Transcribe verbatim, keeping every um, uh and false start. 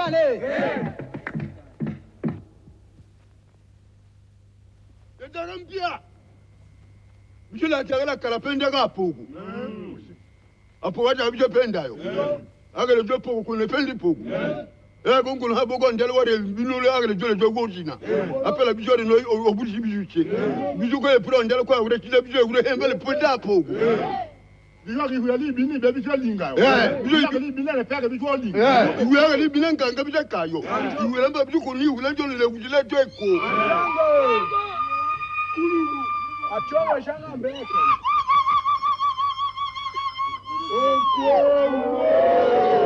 Vale. Ndarampia. Mjula chagala kalapenda gapogu. Apo wacha bijo penda yo. Agale jo pogu kune pendi pogu. Eh gongo ha bogo ndele ware binule agale jo jo gojina. Apela bijo no obuji bijuche. Bijo ko e pro ndele ko agure kile bijo agure hembele penda pogu. Bijo ki huyali bini be bijo linga yo. Eh bijo ki bini le pega bijo linga. Eh huyali bini nganga bijo kayo. Huyali bijo ko ni huyali jo le wujile jo eko. Achoa jana mbele. Oh,